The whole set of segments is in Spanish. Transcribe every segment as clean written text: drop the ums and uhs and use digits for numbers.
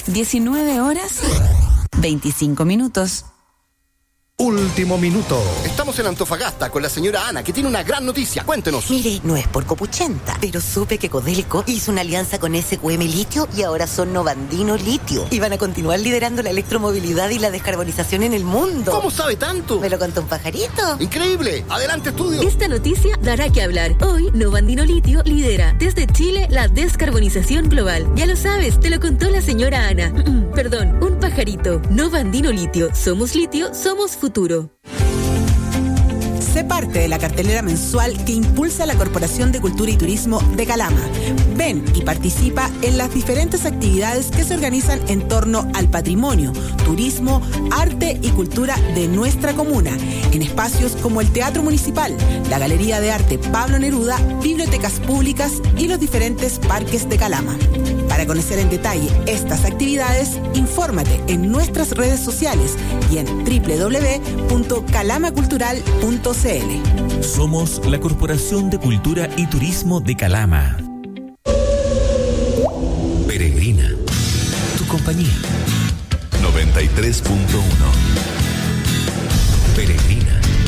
19 horas 25 minutos. Último minuto. Estamos en Antofagasta con la señora Ana, que tiene una gran noticia. Cuéntenos. Mire, no es por copuchenta, pero supe que Codelco hizo una alianza con SQM Litio y ahora son Novandino Litio. Y van a continuar liderando la electromovilidad y la descarbonización en el mundo. ¿Cómo sabe tanto? Me lo contó un pajarito. ¡Increíble! ¡Adelante, estudio! Esta noticia dará que hablar. Hoy, Novandino Litio lidera desde Chile la descarbonización global. Ya lo sabes, te lo contó la señora Ana. Perdón, un pajarito. Novandino Litio. Somos litio, somos futuro. Sé parte de la cartelera mensual que impulsa la Corporación de Cultura y Turismo de Calama. Ven y participa en las diferentes actividades que se organizan en torno al patrimonio, turismo, arte y cultura de nuestra comuna, en espacios como el Teatro Municipal, la Galería de Arte Pablo Neruda, bibliotecas públicas y los diferentes parques de Calama. Para conocer en detalle estas actividades, infórmate en nuestras redes sociales y en www.calamacultural.cl. Somos la Corporación de Cultura y Turismo de Calama. Peregrina, tu compañía. 93.1. Peregrina.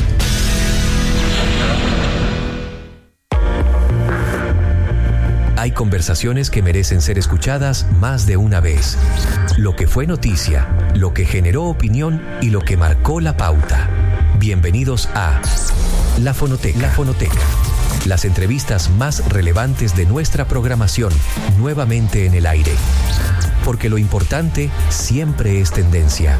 Hay conversaciones que merecen ser escuchadas más de una vez. Lo que fue noticia, lo que generó opinión y lo que marcó la pauta. Bienvenidos a La Fonoteca. La Fonoteca. Las entrevistas más relevantes de nuestra programación, nuevamente en el aire. Porque lo importante siempre es tendencia.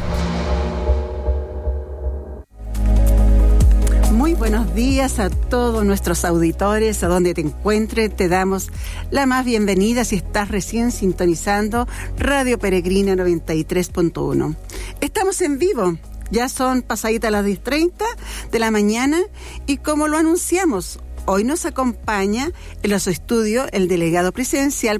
Muy buenos días a todos nuestros auditores, a donde te encuentres, te damos la más bienvenida si estás recién sintonizando Radio Peregrina 93.1. Estamos en vivo, ya son pasaditas las 10:30 de la mañana y como lo anunciamos, hoy nos acompaña en los estudios el delegado presidencial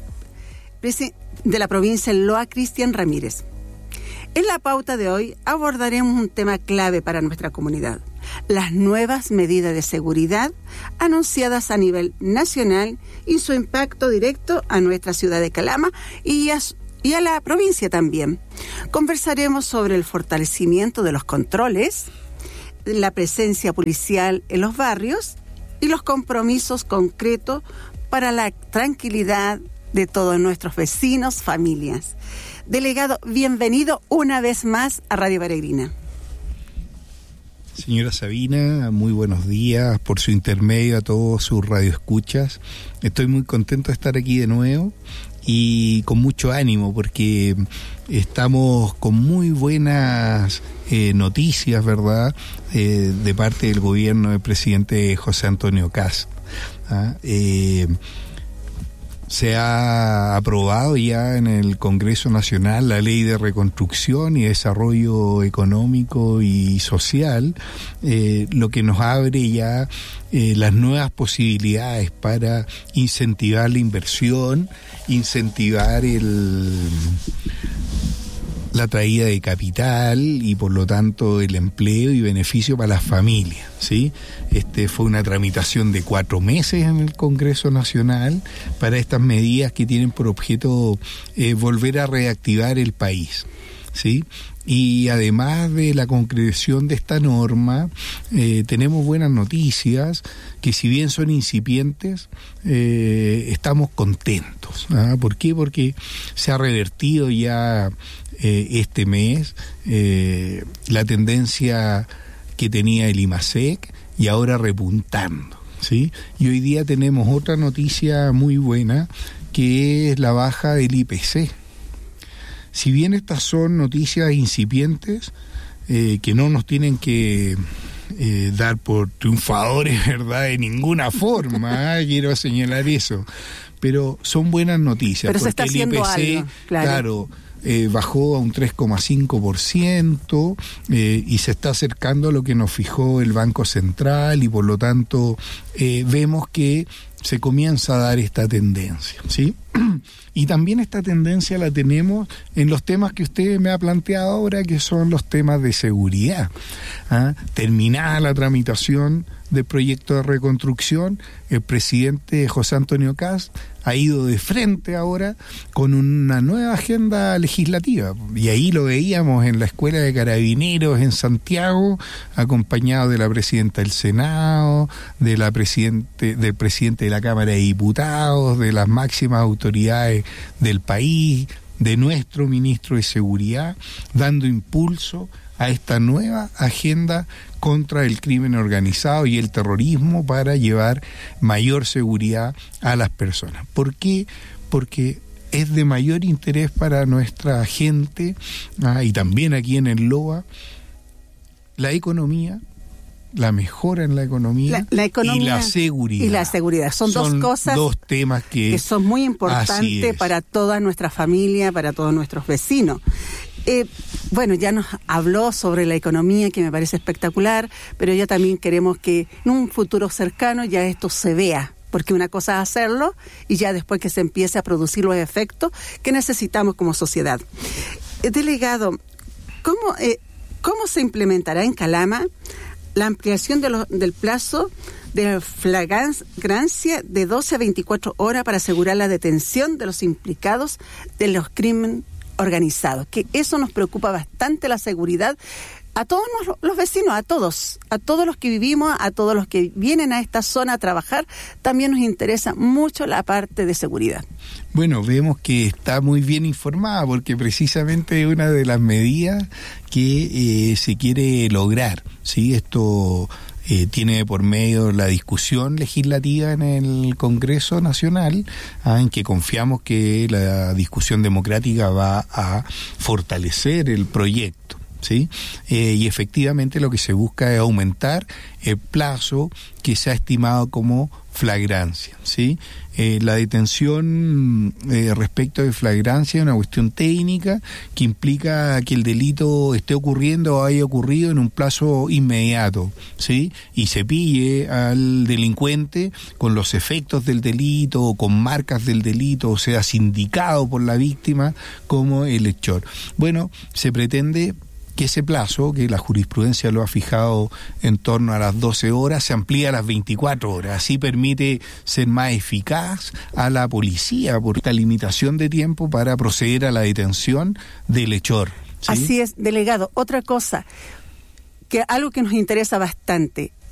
de la provincia de Loa, Cristian Ramírez. En la pauta de hoy abordaremos un tema clave para nuestra comunidad: las nuevas medidas de seguridad anunciadas a nivel nacional y su impacto directo a nuestra ciudad de Calama y a la provincia también. Conversaremos sobre el fortalecimiento de los controles, la presencia policial en los barrios y los compromisos concretos para la tranquilidad de todos nuestros vecinos, familias. Delegado, bienvenido una vez más a Radio Peregrina. Señora Sabina, muy buenos días, por su intermedio a todos sus radioescuchas. Estoy muy contento de estar aquí de nuevo y con mucho ánimo porque estamos con muy buenas noticias, ¿verdad?, de parte del gobierno del presidente José Antonio Kast. Se ha aprobado ya en el Congreso Nacional la Ley de Reconstrucción y Desarrollo Económico y Social, lo que nos abre ya las nuevas posibilidades para incentivar la inversión, incentivar la traída de capital y por lo tanto el empleo y beneficio para las familias, ¿sí? Fue una tramitación de 4 meses en el Congreso Nacional para estas medidas que tienen por objeto volver a reactivar el país, ¿sí? Y además de la concreción de esta norma, tenemos buenas noticias que, si bien son incipientes, estamos contentos. ¿Por qué? Porque se ha revertido ya este mes la tendencia que tenía el IMASEC y ahora repuntando, ¿sí? Y hoy día tenemos otra noticia muy buena, que es la baja del IPC. Si bien estas son noticias incipientes, que no nos tienen que dar por triunfadores, ¿verdad?, de ninguna forma, quiero señalar eso, pero son buenas noticias. Pero se está haciendo IPC, algo, claro, bajó a un 3,5% y se está acercando a lo que nos fijó el Banco Central y por lo tanto vemos que se comienza a dar esta tendencia, ¿sí? Y también esta tendencia la tenemos en los temas que usted me ha planteado ahora, que son los temas de seguridad. Terminada la tramitación del proyecto de reconstrucción, el presidente José Antonio Kast ha ido de frente ahora con una nueva agenda legislativa. Y ahí lo veíamos en la Escuela de Carabineros en Santiago, acompañado de la presidenta del Senado, del presidente de la Cámara de Diputados, de las máximas autoridades del país, de nuestro ministro de Seguridad, dando impulso a esta nueva agenda contra el crimen organizado y el terrorismo para llevar mayor seguridad a las personas. ¿Por qué? Porque es de mayor interés para nuestra gente, y también aquí en el LOA, la economía, la mejora en la economía, la economía y la seguridad. Y la seguridad. Son dos cosas, dos temas que son muy importantes para toda nuestra familia, para todos nuestros vecinos. Bueno, ya nos habló sobre la economía, que me parece espectacular, pero ya también queremos que en un futuro cercano ya esto se vea, porque una cosa es hacerlo y ya después que se empiece a producir los efectos que necesitamos como sociedad. Delegado, ¿cómo se implementará en Calama la ampliación del plazo de flagrancia de 12 a 24 horas para asegurar la detención de los implicados de los crímenes organizados? Que eso nos preocupa bastante, la seguridad a todos los vecinos, a todos los que vivimos, a todos los que vienen a esta zona a trabajar, también nos interesa mucho la parte de seguridad. Bueno, vemos que está muy bien informada, porque precisamente es una de las medidas que se quiere lograr, ¿sí? Esto tiene por medio la discusión legislativa en el Congreso Nacional, en que confiamos que la discusión democrática va a fortalecer el proyecto, ¿sí? Y efectivamente lo que se busca es aumentar el plazo que se ha estimado como flagrancia, ¿sí? La detención respecto de flagrancia es una cuestión técnica que implica que el delito esté ocurriendo o haya ocurrido en un plazo inmediato, ¿sí? Y se pille al delincuente con los efectos del delito o con marcas del delito, o sea, sindicado por la víctima como el hechor. Bueno, se pretende que ese plazo, que la jurisprudencia lo ha fijado en torno a las 12 horas, se amplía a las 24 horas. Así permite ser más eficaz a la policía por esta limitación de tiempo para proceder a la detención del hechor, ¿sí? Así es, delegado. Otra cosa, que algo que nos interesa bastante,